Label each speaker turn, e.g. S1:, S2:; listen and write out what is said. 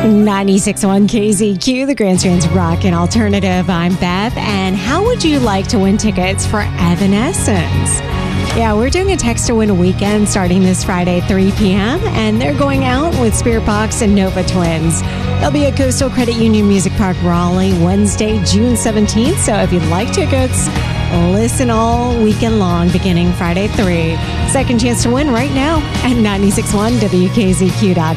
S1: 96.1 KZQ, the Grand Strand's Rock and Alternative. I'm Beth, and how would you like to win tickets for Evanescence? Yeah, we're doing a text to win a weekend starting this Friday at 3 p.m., and they're going out with Spirit Box and Nova Twins. They'll be at Coastal Credit Union Music Park, Raleigh, Wednesday, June 17th. So if you'd like tickets, listen all weekend long, beginning Friday at 3. Second chance to win right now at 96.1 WKZQ.com.